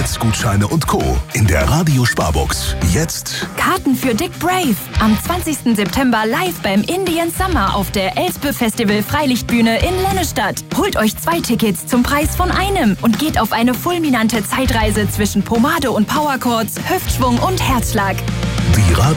Tickets, Gutscheine und Co. in der Radio-Sparbox. Jetzt Karten für Dick Brave. Am 20. September live beim Indian Summer auf der Elspe Festival Freilichtbühne in Lennestadt. Holt euch 2 Tickets zum Preis von einem und geht auf eine fulminante Zeitreise zwischen Pomade und Powerchords, Hüftschwung und Herzschlag. die